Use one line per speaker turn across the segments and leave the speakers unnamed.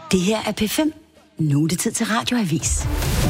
Det her er P5. Nu er det tid til Radioavis.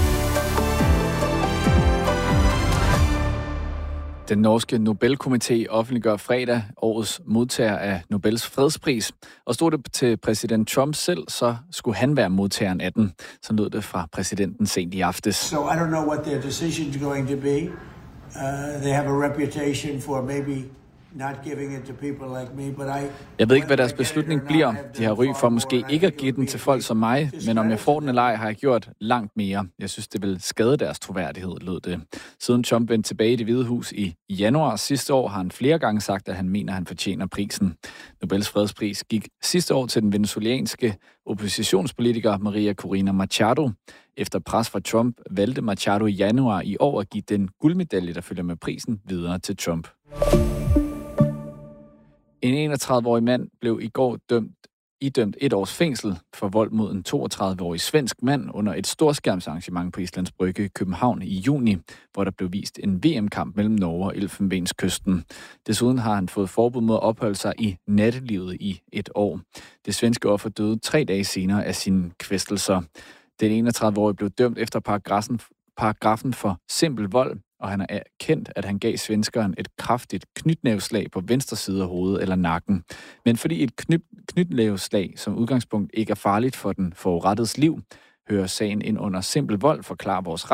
Den norske Nobelkomité offentliggør fredag årets modtager af Nobels fredspris. Og stod det til præsident Trump selv, så skulle han være modtageren af den. Så lød det fra præsidenten sent i aftes.
So I don't know what their decision is going to be. They have a reputation for maybe not giving it to people like me, but
Jeg ved ikke, hvad deres beslutning bliver. De har ry for måske ikke at give den til folk som mig, men om jeg får den eller ej, har jeg gjort langt mere. Jeg synes, det vil skade deres troværdighed, lød det. Siden Trump vendte tilbage i Det Hvide Hus i januar sidste år, har han flere gange sagt, at han mener, at han fortjener prisen. Nobels fredspris gik sidste år til den venezuelanske oppositionspolitiker Maria Corina Machado. Efter pres fra Trump valgte Machado i januar i år at give den guldmedalje, der følger med prisen, videre til Trump. En 31-årig mand blev i går idømt 1 års fængsel for vold mod en 32-årig svensk mand under et storskærmsarrangement på Islands Brygge i København i juni, hvor der blev vist en VM-kamp mellem Norge og Elfenbenskysten. Desuden har han fået forbud mod at opholde sig i nattelivet i 1 år. Det svenske offer døde 3 dage senere af sine kvæstelser. Den 31-årige blev dømt efter paragrafen for simpel vold, og han har erkendt, at han gav svenskeren et kraftigt knytnæveslag på venstre side af hovedet eller nakken. Men fordi et knytnæveslag som udgangspunkt ikke er farligt for den forurettedes liv, hører sagen ind under simpel vold, forklarer vores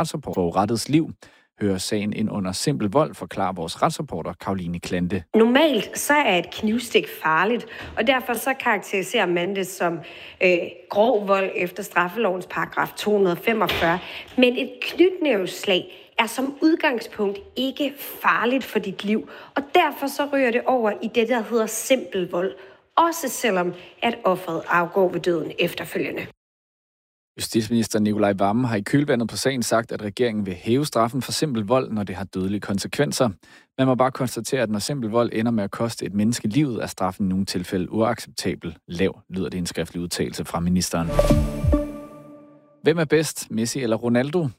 retsreporter Karoline Klante.
Normalt så er et knivstik farligt, og derfor så karakteriserer man det som grov vold efter straffelovens paragraf 245. Men et knytnæveslag er som udgangspunkt ikke farligt for dit liv, og derfor så ryger det over i det, der hedder simpel vold, også selvom at offeret afgår ved døden efterfølgende.
Justitsminister Nicolai Wammen har i kølvandet på sagen sagt, at regeringen vil hæve straffen for simpel vold, når det har dødelige konsekvenser. Man må bare konstatere, at når simpel vold ender med at koste et menneske livet, er straffen i nogle tilfælde uacceptabel lav, lyder det i en skriftlig udtalelse fra ministeren. Hvem er bedst, Messi eller Ronaldo?